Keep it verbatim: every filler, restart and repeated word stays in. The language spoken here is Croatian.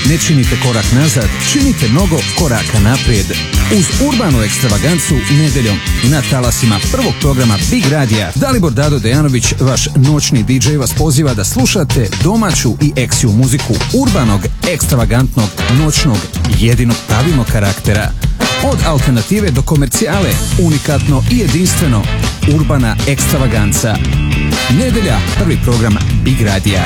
ne činite korak nazad, činite mnogo koraka naprijed. Uz urbanu ekstravagancu nedeljom na talasima prvog programa Big Radija, Dalibor Dado Dejanović, vaš noćni di džej, vas poziva da slušate domaću i eksiju muziku urbanog, ekstravagantnog, noćnog, jedinog pravilnog karaktera. Od alternative do komercijale, unikatno i jedinstveno, urbana ekstravaganca. Nedelja, prvi program Big Radija.